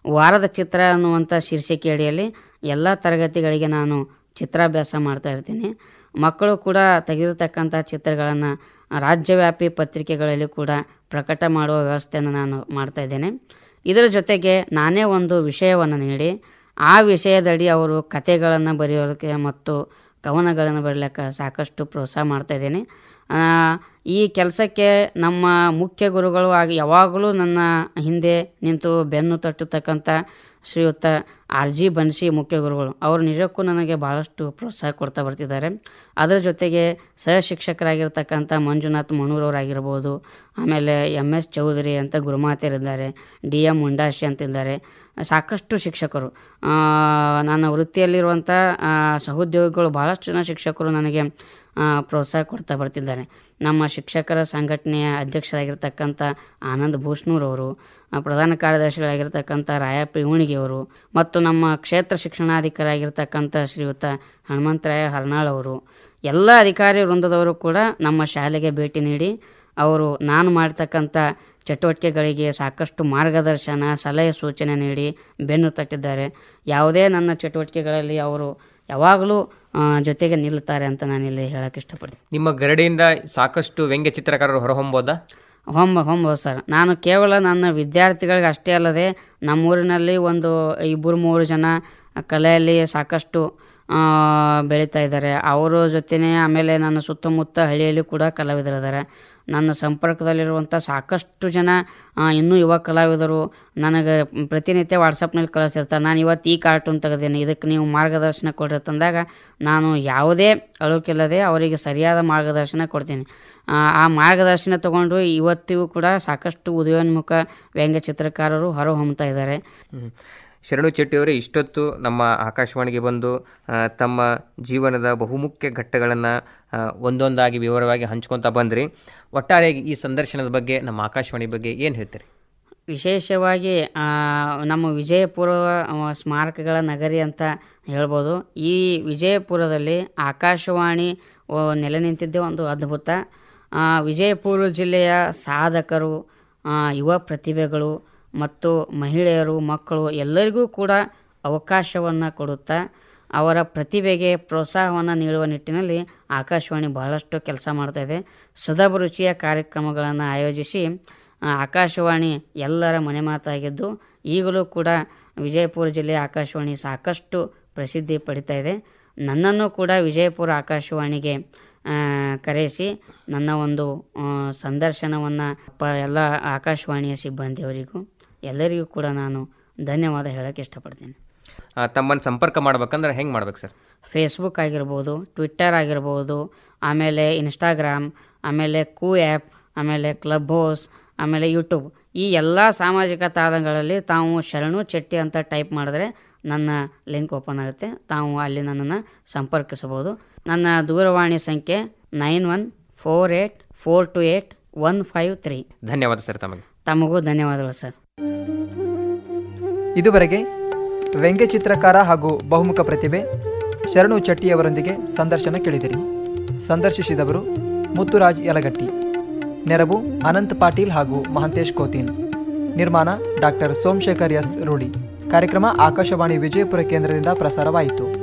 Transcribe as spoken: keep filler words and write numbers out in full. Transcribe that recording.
ವಾರದ ಚಿತ್ರ ಅನ್ನುವಂಥ ಶೀರ್ಷಿಕೆ ಅಡಿಯಲ್ಲಿ ಎಲ್ಲ ತರಗತಿಗಳಿಗೆ ನಾನು ಚಿತ್ರಾಭ್ಯಾಸ ಮಾಡ್ತಾ ಇರ್ತೀನಿ. ಮಕ್ಕಳು ಕೂಡ ತೆಗೆದಿರ್ತಕ್ಕಂಥ ಚಿತ್ರಗಳನ್ನು ರಾಜ್ಯವ್ಯಾಪಿ ಪತ್ರಿಕೆಗಳಲ್ಲಿ ಕೂಡ ಪ್ರಕಟ ಮಾಡುವ ವ್ಯವಸ್ಥೆಯನ್ನು ನಾನು ಮಾಡ್ತಾಯಿದ್ದೇನೆ. ಇದರ ಜೊತೆಗೆ ನಾನೇ ಒಂದು ವಿಷಯವನ್ನು ನೀಡಿ ಆ ವಿಷಯದಡಿ ಅವರು ಕಥೆಗಳನ್ನು ಬರೆಯೋದಕ್ಕೆ ಮತ್ತು ಕವನಗಳನ್ನು ಬರೀಲಿಕ್ಕೆ ಸಾಕಷ್ಟು ಪ್ರೋತ್ಸಾಹ ಮಾಡ್ತಾಯಿದ್ದೇನೆ. ಈ ಕೆಲಸಕ್ಕೆ ನಮ್ಮ ಮುಖ್ಯ ಗುರುಗಳು ಆಗಿ ಯಾವಾಗಲೂ ನನ್ನ ಹಿಂದೆ ನಿಂತು ಬೆನ್ನು ತಟ್ಟತಕ್ಕಂಥ ಶ್ರೀಯುತ ಆರ್ ಜಿ ಬನ್ಸಿ ಮುಖ್ಯ ಗುರುಗಳು ಅವರು ನಿಜಕ್ಕೂ ನನಗೆ ಭಾಳಷ್ಟು ಪ್ರೋತ್ಸಾಹ ಕೊಡ್ತಾ ಬರ್ತಿದ್ದಾರೆ. ಅದರ ಜೊತೆಗೆ ಸಹ ಶಿಕ್ಷಕರಾಗಿರ್ತಕ್ಕಂಥ ಮಂಜುನಾಥ್ ಮನೂರವರಾಗಿರ್ಬೋದು, ಆಮೇಲೆ ಎಮ್ ಎಸ್ ಚೌಧರಿ ಅಂತ ಗುರುಮಾತೆಯರಿದ್ದಾರೆ, ಡಿ ಎಮ್ ಮುಂಡಾಶಿ ಅಂತಿದ್ದಾರೆ. ಸಾಕಷ್ಟು ಶಿಕ್ಷಕರು, ನನ್ನ ವೃತ್ತಿಯಲ್ಲಿರುವಂಥ ಸಹೋದ್ಯೋಗಿಗಳು ಭಾಳಷ್ಟು ಜನ ಶಿಕ್ಷಕರು ನನಗೆ ಪ್ರೋತ್ಸಾಹ ಕೊಡ್ತಾ ಬರ್ತಿದ್ದಾರೆ. ನಮ್ಮ ಶಿಕ್ಷಕರ ಸಂಘಟನೆಯ ಅಧ್ಯಕ್ಷರಾಗಿರ್ತಕ್ಕಂಥ ಆನಂದ್ ಭೂಷ್ಣೂರವರು, ಪ್ರಧಾನ ಕಾರ್ಯದರ್ಶಿಗಳಾಗಿರ್ತಕ್ಕಂಥ ರಾಯಪ್ಪ ಇವಣಿಗೆಯವರು ಮತ್ತು ನಮ್ಮ ಕ್ಷೇತ್ರ ಶಿಕ್ಷಣಾಧಿಕಾರಿಯಾಗಿರ್ತಕ್ಕಂಥ ಶ್ರೀಯುತ ಹನುಮಂತರಾಯ ಹರ್ನಾಳ್ ಅವರು, ಎಲ್ಲ ಅಧಿಕಾರಿ ವೃಂದದವರು ಕೂಡ ನಮ್ಮ ಶಾಲೆಗೆ ಭೇಟಿ ನೀಡಿ ಅವರು ನಾನು ಮಾಡ್ತಕ್ಕಂಥ ಚಟುವಟಿಕೆಗಳಿಗೆ ಸಾಕಷ್ಟು ಮಾರ್ಗದರ್ಶನ ಸಲಹೆ ಸೂಚನೆ ನೀಡಿ ಬೆನ್ನು ತಟ್ಟಿದ್ದಾರೆ. ಯಾವುದೇ ನನ್ನ ಚಟುವಟಿಕೆಗಳಲ್ಲಿ ಅವರು ಯಾವಾಗಲೂ ಜೊತೆಗೆ ನಿಲ್ಲುತ್ತಾರೆ ಅಂತ ನಾನಿಲ್ಲಿ ಹೇಳಕ್ಕೆ ಇಷ್ಟಪಡ್ತೀನಿ. ನಿಮ್ಮ ಗರಡಿಯಿಂದ ಸಾಕಷ್ಟು ವ್ಯಂಗ್ಯ ಚಿತ್ರಕಾರರು ಹೊರಹೊಂಬೋದಾ? ಹೊಂಬ ಹೊಂಬೋದು ಸರ್. ನಾನು ಕೇವಲ ನನ್ನ ವಿದ್ಯಾರ್ಥಿಗಳಿಗೆ ಅಷ್ಟೇ ಅಲ್ಲದೆ ನಮ್ಮೂರಿನಲ್ಲಿ ಒಂದು ಇಬ್ಬರು ಮೂರು ಜನ ಕಲೆಯಲ್ಲಿ ಸಾಕಷ್ಟು ಬೆಳೀತಾ ಇದ್ದಾರೆ. ಅವರ ಜೊತೆನೇ ಆಮೇಲೆ ನನ್ನ ಸುತ್ತಮುತ್ತ ಹಳ್ಳಿಯಲ್ಲಿ ಕೂಡ ಕಲಾವಿದರಿದ್ದಾರೆ. ನನ್ನ ಸಂಪರ್ಕದಲ್ಲಿರುವಂಥ ಸಾಕಷ್ಟು ಜನ ಇನ್ನೂ ಯುವ ಕಲಾವಿದರು ನನಗೆ ಪ್ರತಿನಿತ್ಯ ವಾಟ್ಸಪ್ನಲ್ಲಿ ಕಳಿಸಿರ್ತಾರೆ, ನಾನು ಇವತ್ತು ಈ ಕಾರ್ಟೂನ್ ತೆಗೆದೇನೆ, ಇದಕ್ಕೆ ನೀವು ಮಾರ್ಗದರ್ಶನ ಕೊಡ್ರಿ ತಂದಾಗ ನಾನು ಯಾವುದೇ ಅಳುಕಿಲ್ಲದೆ ಅವರಿಗೆ ಸರಿಯಾದ ಮಾರ್ಗದರ್ಶನ ಕೊಡ್ತೀನಿ. ಆ ಮಾರ್ಗದರ್ಶನ ತಗೊಂಡು ಇವತ್ತಿಗೂ ಕೂಡ ಸಾಕಷ್ಟು ಉದಯೋನ್ಮುಖ ವ್ಯಂಗ್ಯ ಚಿತ್ರಕಾರರು ಹೊರಹೊಮ್ಮುತ್ತಾ ಇದ್ದಾರೆ. ಶರಣು ಚೆಟ್ಟಿಯವರೇ, ಇಷ್ಟೊತ್ತು ನಮ್ಮ ಆಕಾಶವಾಣಿಗೆ ಬಂದು ತಮ್ಮ ಜೀವನದ ಬಹುಮುಖ್ಯ ಘಟ್ಟಗಳನ್ನು ಒಂದೊಂದಾಗಿ ವಿವರವಾಗಿ ಹಂಚ್ಕೊತಾ ಬಂದ್ರಿ. ಒಟ್ಟಾರೆಯಾಗಿ ಈ ಸಂದರ್ಶನದ ಬಗ್ಗೆ, ನಮ್ಮ ಆಕಾಶವಾಣಿ ಬಗ್ಗೆ ಏನು ಹೇಳ್ತೀರಿ? ವಿಶೇಷವಾಗಿ ನಮ್ಮ ವಿಜಯಪುರ ಸ್ಮಾರಕಗಳ ನಗರಿ ಅಂತ ಹೇಳ್ಬೋದು. ಈ ವಿಜಯಪುರದಲ್ಲಿ ಆಕಾಶವಾಣಿ ನೆಲೆ ನಿಂತಿದ್ದೇ ಒಂದು ಅದ್ಭುತ. ವಿಜಯಪುರ ಜಿಲ್ಲೆಯ ಸಾಧಕರು, ಯುವ ಪ್ರತಿಭೆಗಳು ಮತ್ತು ಮಹಿಳೆಯರು, ಮಕ್ಕಳು ಎಲ್ಲರಿಗೂ ಕೂಡ ಅವಕಾಶವನ್ನು ಕೊಡುತ್ತಾ ಅವರ ಪ್ರತಿಭೆಗೆ ಪ್ರೋತ್ಸಾಹವನ್ನು ನೀಡುವ ನಿಟ್ಟಿನಲ್ಲಿ ಆಕಾಶವಾಣಿ ಬಹಳಷ್ಟು ಕೆಲಸ ಮಾಡ್ತಾಯಿದೆ. ಸದಭಿರುಚಿಯ ಕಾರ್ಯಕ್ರಮಗಳನ್ನು ಆಯೋಜಿಸಿ ಆಕಾಶವಾಣಿ ಎಲ್ಲರ ಮನೆ ಮಾತಾಗಿದ್ದು ಈಗಲೂ ಕೂಡ ವಿಜಯಪುರ ಜಿಲ್ಲೆಯ ಆಕಾಶವಾಣಿ ಸಾಕಷ್ಟು ಪ್ರಸಿದ್ಧಿ ಪಡಿತಾ ಇದೆ. ನನ್ನನ್ನು ಕೂಡ ವಿಜಯಪುರ ಆಕಾಶವಾಣಿಗೆ ಕರೆಸಿ ನನ್ನ ಒಂದು ಸಂದರ್ಶನವನ್ನು ಪ ಎಲ್ಲ ಆಕಾಶವಾಣಿಯ ಸಿಬ್ಬಂದಿಯವರಿಗೂ ಎಲ್ಲರಿಗೂ ಕೂಡ ನಾನು ಧನ್ಯವಾದ ಹೇಳೋಕ್ಕೆ ಇಷ್ಟಪಡ್ತೀನಿ. ತಮ್ಮನ್ನು ಸಂಪರ್ಕ ಮಾಡ್ಬೇಕಂದ್ರೆ ಹೆಂಗೆ ಮಾಡ್ಬೇಕು ಸರ್? ಫೇಸ್ಬುಕ್ ಆಗಿರ್ಬೋದು, ಟ್ವಿಟ್ಟರ್ ಆಗಿರ್ಬೋದು, ಆಮೇಲೆ ಇನ್ಸ್ಟಾಗ್ರಾಮ್, ಆಮೇಲೆ ಕೂ ಆ್ಯಪ್, ಆಮೇಲೆ ಕ್ಲಬ್ ಹೌಸ್, ಆಮೇಲೆ ಯೂಟ್ಯೂಬ್, ಈ ಎಲ್ಲ ಸಾಮಾಜಿಕ ತಾಣಗಳಲ್ಲಿ ತಾವು ಶರಣು ಚೆಟ್ಟಿ ಅಂತ ಟೈಪ್ ಮಾಡಿದ್ರೆ ನನ್ನ ಲಿಂಕ್ ಓಪನ್ ಆಗುತ್ತೆ. ತಾವು ಅಲ್ಲಿ ನನ್ನನ್ನು ಸಂಪರ್ಕಿಸಬಹುದು. ನನ್ನ ದೂರವಾಣಿ ಸಂಖ್ಯೆ nine one four eight four to eight one five three. ಧನ್ಯವಾದ ಸರ್. ತಮಗೆ ತಮಗೂ ಧನ್ಯವಾದಗಳು ಸರ್. ಇದುವರೆಗೆ ವ್ಯಂಗ್ಯ ಚಿತ್ರಕಾರ ಹಾಗೂ ಬಹುಮುಖ ಪ್ರತಿಭೆ ಶರಣು ಚೆಟ್ಟಿಯವರೊಂದಿಗೆ ಸಂದರ್ಶನ ಕೇಳಿದಿರಿ. ಸಂದರ್ಶಿಸಿದವರು ಮುತ್ತುರಾಜ್ ಯಲಗಟ್ಟಿ, ನೆರವು ಅನಂತ್ ಪಾಟೀಲ್ ಹಾಗೂ ಮಹಂತೇಶ್ ಕೋತೀನ್, ನಿರ್ಮಾಣ ಡಾಕ್ಟರ್ ಸೋಮಶೇಖರ್ ಎಸ್ ರೂಢಿ. ಕಾರ್ಯಕ್ರಮ ಆಕಾಶವಾಣಿ ವಿಜಯಪುರ ಕೇಂದ್ರದಿಂದ ಪ್ರಸಾರವಾಯಿತು.